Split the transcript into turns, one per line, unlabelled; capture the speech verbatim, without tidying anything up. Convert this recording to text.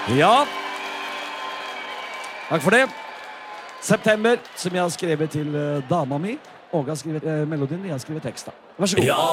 Ja. Takk for det. September, som jeg har skrevet til uh, dama mi. Åge har skrevet uh, melodien, jeg har skrevet teksten. Vær så god.
Ja.